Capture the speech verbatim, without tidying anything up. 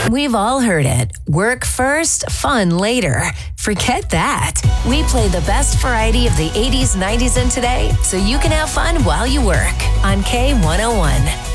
We've all heard it. Work first, fun later. Forget that. We play the best variety of the eighties, nineties, and today so you can have fun while you work on K one oh one.